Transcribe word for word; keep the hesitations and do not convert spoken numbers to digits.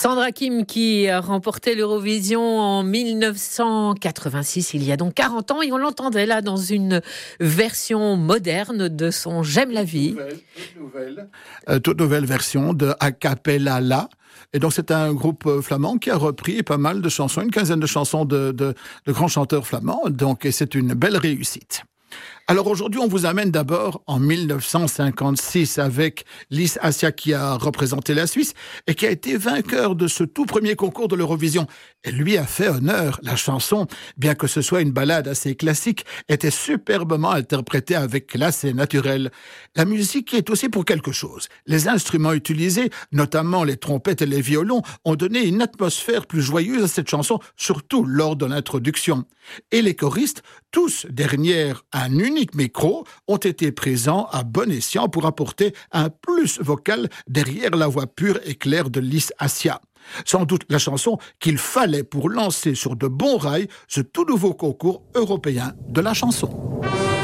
Sandra Kim qui a remporté l'Eurovision en dix-neuf cent quatre-vingt-six, il y a donc quarante ans, et on l'entendait là dans une version moderne de son J'aime la vie. Toute nouvelle, toute nouvelle, euh, toute nouvelle version de A Cappella La. Et donc c'est un groupe flamand qui a repris pas mal de chansons, une quinzaine de chansons de, de, de grands chanteurs flamands, donc et c'est une belle réussite. Alors aujourd'hui, on vous amène d'abord en dix-neuf cent cinquante-six avec Lys Assia qui a représenté la Suisse et qui a été vainqueur de ce tout premier concours de l'Eurovision. Et lui a fait honneur. La chanson, bien que ce soit une ballade assez classique, était superbement interprétée avec classe et naturel. La musique est aussi pour quelque chose. Les instruments utilisés, notamment les trompettes et les violons, ont donné une atmosphère plus joyeuse à cette chanson, surtout lors de l'introduction. Et les choristes, tous derrière un unique micro, ont été présents à bon escient pour apporter un plus vocal derrière la voix pure et claire de Lys Assia. Sans doute la chanson qu'il fallait pour lancer sur de bons rails ce tout nouveau concours européen de la chanson.